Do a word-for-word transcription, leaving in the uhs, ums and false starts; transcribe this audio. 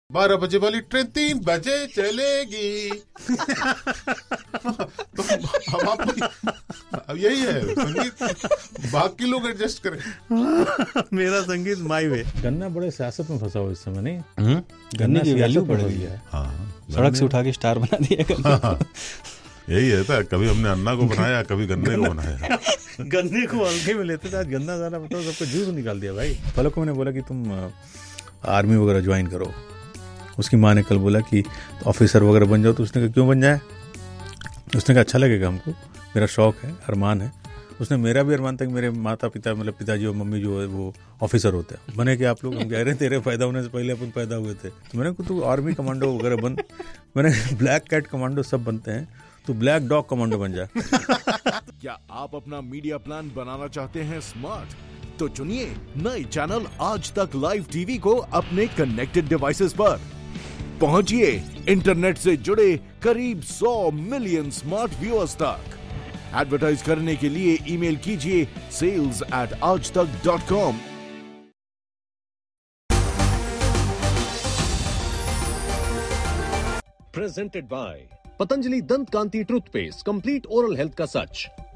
बारह बजे वाली ट्रेन तीन बजे चलेगी। तो अब आप अब यही है संगीत, बाकी लोग एडजस्ट करें। मेरा संगीत माई वे। गन्ना बड़े सियासत में फंसा हुआ इस समय, नहीं? गन्ने की वैल्यू बढ़ गई है। हाँ, सड़क से उठा के स्टार बना दिया। हाँ, यही है था, कभी हमने अन्ना को बनाया, कभी गन्ने को बनाया। गन्ने को हल्के में लेते थे, आज गन्ना ज़्यादा बताओ, सबको जूस निकाल दिया भाई। फलक को मैंने बोला कि तुम आर्मी वगैरह ज्वाइन करो। उसकी माँ ने कल बोला कि ऑफिसर वगैरह बन जाओ, तो उसने कहा क्यों बन जाए? उसने कहा अच्छा लगेगा हमको, मेरा शौक है, अरमान है। उसने मेरा भी अरमान था कि मेरे माता पिता, मतलब पिताजी और मम्मी जो है वो ऑफिसर होते हैं। बने कि आप लोग? हम कह रहे हैं तेरे पैदा होने से पहले अपन पैदा हुए थे। तो मैंने कहा तू आर्मी कमांडो वगैरह बन। मैंने ब्लैक कैट कमांडो सब बनते हैं, तो ब्लैक डॉग कमांडो बन जाए। क्या आप अपना मीडिया प्लान बनाना चाहते हैं स्मार्ट? तो चुनिए नए चैनल आज तक लाइव टीवी को अपने कनेक्टेड डिवाइसेस पर। पहुंचिए इंटरनेट से जुड़े करीब सौ मिलियन स्मार्ट व्यूअर्स तक। एडवर्टाइज करने के लिए ईमेल कीजिए सेल्स एट आज तक dot com. Presented by Patanjali दंत कांति टूथपेस्ट, कंप्लीट ओरल हेल्थ का सच।